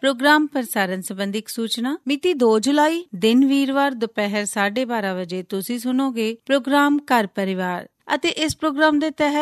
programme ਪ੍ਰਸਾਰਣ ਸੰਬੰਧੀ ਸੂਚਨਾ ਮਿਤੀ 2 ਜੁਲਾਈ ਦਿਨ ਵੀਰਵਾਰ ਦੁਪਹਿਰ 12:30 ਵਜੇ ਤੁਸੀਂ ਸੁਣੋਗੇ ਪ੍ਰੋਗਰਾਮ ਘਰ ਪਰਿਵਾਰ ਅਤੇ ਇਸ ਪ੍ਰੋਗਰਾਮ ਦੇ ਤਹਿਤ